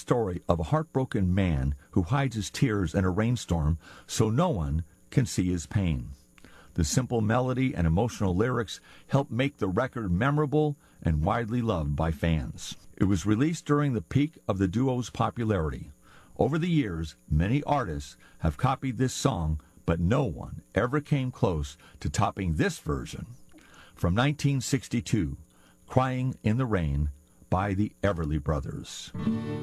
story of a heartbroken man who hides his tears in a rainstorm so no one can see his pain. The simple melody and emotional lyrics helped make the record memorable and widely loved by fans. It was released during the peak of the duo's popularity. Over the years, many artists have copied this song, but no one ever came close to topping this version. From 1962, Crying in the Rain by the Everly Brothers.